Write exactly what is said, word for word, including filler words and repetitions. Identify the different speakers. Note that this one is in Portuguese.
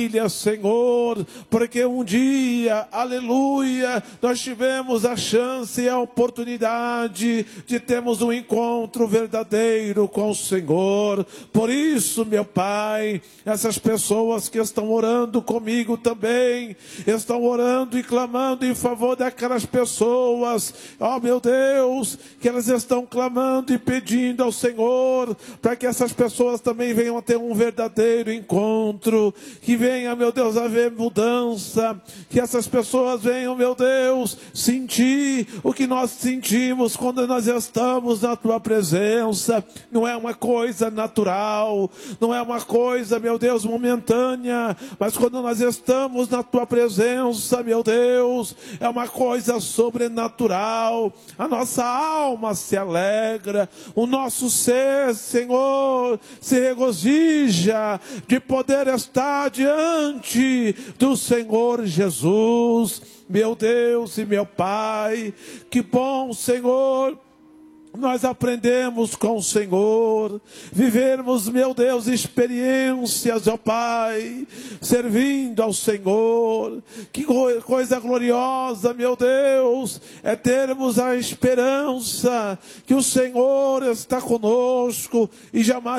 Speaker 1: Senhor, porque um dia, aleluia, nós tivemos a chance e a oportunidade de termos um encontro verdadeiro com o Senhor. Por isso, meu Pai, essas pessoas que estão orando comigo também, estão orando e clamando em favor daquelas pessoas, ó meu Deus, que elas estão clamando e pedindo ao Senhor, para que essas pessoas também venham a ter um verdadeiro encontro, que venham Venha, meu Deus, haver mudança, que essas pessoas venham, meu Deus, sentir o que nós sentimos quando nós estamos na Tua presença. Não é uma coisa natural, não é uma coisa, meu Deus, momentânea, mas quando nós estamos na Tua presença, meu Deus, é uma coisa sobrenatural. A nossa alma se alegra, o nosso ser, Senhor, se regozija de poder estar diante do Senhor Jesus. Meu Deus e meu Pai, que bom, Senhor, nós aprendemos com o Senhor, vivermos, meu Deus, experiências, ó Pai, servindo ao Senhor. Que coisa gloriosa, meu Deus, é termos a esperança que o Senhor está conosco e jamais